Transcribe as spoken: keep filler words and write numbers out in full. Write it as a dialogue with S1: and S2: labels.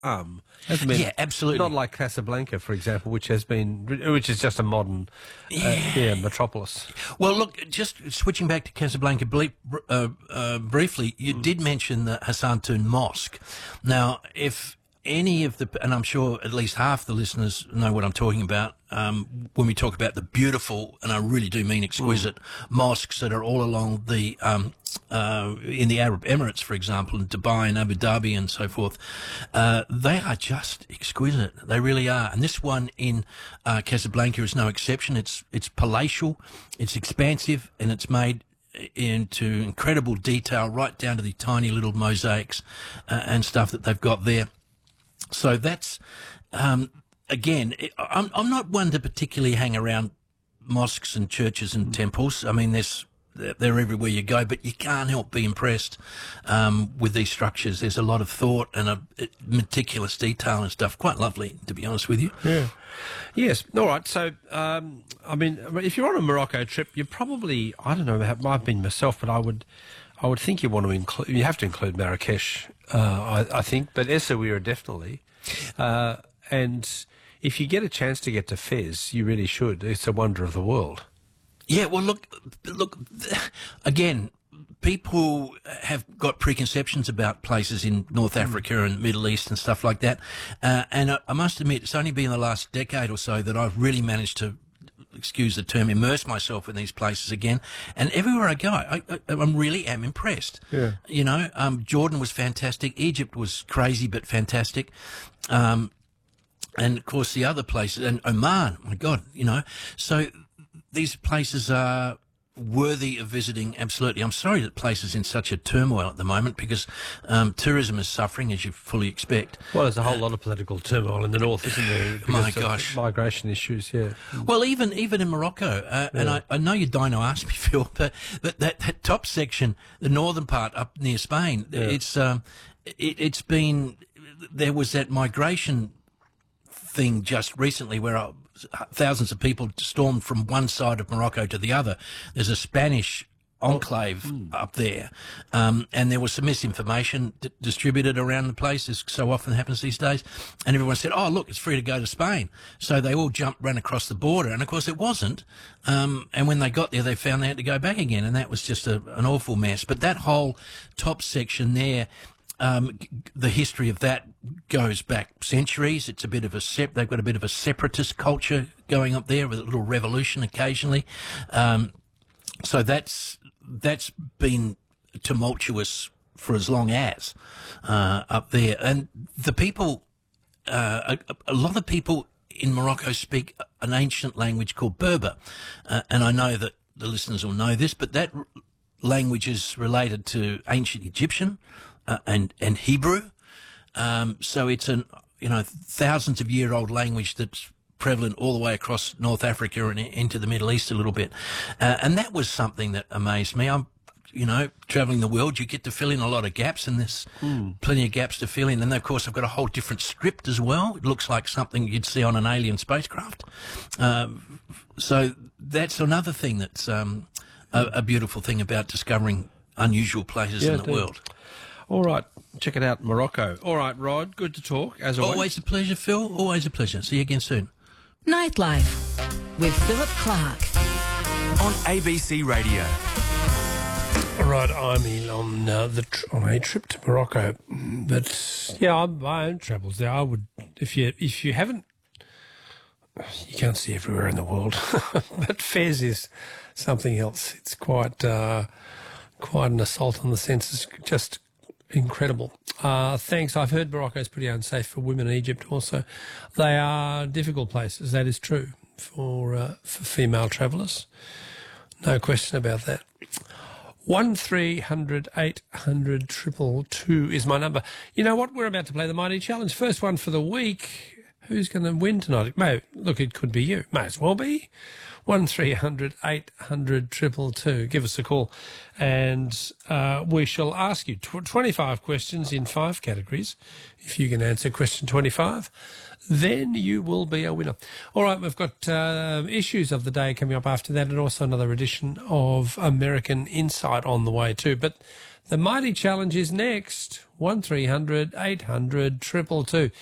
S1: Um, hasn't been,
S2: yeah, absolutely.
S1: Not like Casablanca, for example, which has been, which is just a modern,
S2: yeah,
S1: uh, yeah metropolis.
S2: Well, look, just switching back to Casablanca ble- uh, uh, briefly, you mm. did mention the Hassan Toun Mosque. Now, if any of the, and I'm sure at least half the listeners know what I'm talking about, um, when we talk about the beautiful, and I really do mean exquisite, mm. mosques that are all along the, um, uh, in the Arab Emirates, for example, in Dubai and Abu Dhabi and so forth, uh, they are just exquisite. They really are. And this one in, uh, Casablanca is no exception. It's, it's palatial, it's expansive, and it's made into incredible detail, right down to the tiny little mosaics, uh, and stuff that they've got there. So that's, um, again, I'm, I'm not one to particularly hang around mosques and churches and temples. I mean, there's, they're everywhere you go, but you can't help be impressed, um, with these structures. There's a lot of thought and a, a meticulous detail and stuff. Quite lovely, to be honest with you.
S1: Yeah. Yes. All right. So, um, I mean, if you're on a Morocco trip, you probably, I don't know, it might have been myself, but I would, I would think you want to include, you have to include Marrakesh, uh, I, I think, but Essaouira definitely. Uh, and if you get a chance to get to Fez, you really should. It's a wonder of the world.
S2: Yeah, well, look, look, again, people have got preconceptions about places in North Africa and Middle East and stuff like that. Uh, and I, I must admit, it's only been the last decade or so that I've really managed to, excuse the term, immerse myself in these places again. And everywhere I go, I, I, I really am impressed.
S1: Yeah.
S2: You know, um, Jordan was fantastic. Egypt was crazy but fantastic. Um, and of course the other places, and Oman, my God, you know. So these places are worthy of visiting, absolutely. I'm sorry that place is in such a turmoil at the moment because um, tourism is suffering, as you fully expect.
S1: Well, there's a whole uh, lot of political turmoil in the north, isn't there?
S2: My gosh.
S1: Migration issues, yeah.
S2: Well, even even in Morocco, uh, yeah. and I, I know you don't ask me, Phil, but, but that, that top section, the northern part up near Spain, yeah. it's um, it, it's been, there was that migration thing just recently where I, thousands of people stormed from one side of Morocco to the other. There's a Spanish enclave oh, mm. up there, um, and there was some misinformation d- distributed around the place, as so often happens these days, and everyone said, oh, look, it's free to go to Spain. So they all jumped, ran across the border, and of course it wasn't, um, and when they got there, they found they had to go back again, and that was just a, an awful mess. But that whole top section there, Um, the history of that goes back centuries. It's a bit of a sep- they've got a bit of a separatist culture going up there with a little revolution occasionally. Um, so that's, that's been tumultuous for as long as, uh, up there. And the people, uh, a, a lot of people in Morocco speak an ancient language called Berber. Uh, and I know that the listeners will know this, but that r- language is related to ancient Egyptian, Uh, and, and Hebrew. Um, so it's an, you know, thousands of year old language that's prevalent all the way across North Africa and into the Middle East a little bit. Uh, and that was something that amazed me. I'm, you know, traveling the world, you get to fill in a lot of gaps, and there's mm. plenty of gaps to fill in. And of course, I've got a whole different script as well. It looks like something you'd see on an alien spacecraft. Um, so that's another thing that's, um, a, a beautiful thing about discovering unusual places
S1: yeah,
S2: in the
S1: dude.
S2: world.
S1: All right, check it out, Morocco. All right, Rod, good to talk, as always.
S2: Always a pleasure, Phil. Always a pleasure. See you again soon.
S3: Nightlife with Philip Clark
S4: on A B C Radio.
S1: All right, I'm in on uh, the tr- on a trip to Morocco, but yeah, I'm, my own travels there. I would, if you if you haven't, you can't see everywhere in the world, but Fez is something else. It's quite uh, quite an assault on the senses. Just incredible. Uh, thanks. I've heard Morocco is pretty unsafe for women in Egypt also. They are difficult places, that is true, for uh, for female travellers. No question about that. One three hundred eight hundred triple two is my number. You know what? We're about to play the Mighty Challenge. First one for the week. who's going to win tonight? May, look, it could be you. May as well be. one three hundred eight hundred two two two. Give us a call and uh, we shall ask you tw- twenty-five questions in five categories. If you can answer question twenty-five, then you will be a winner. All right, we've got uh, issues of the day coming up after that and also another edition of American Insight on the way too. But the Mighty Challenge is next. one three hundred eight hundred two two two.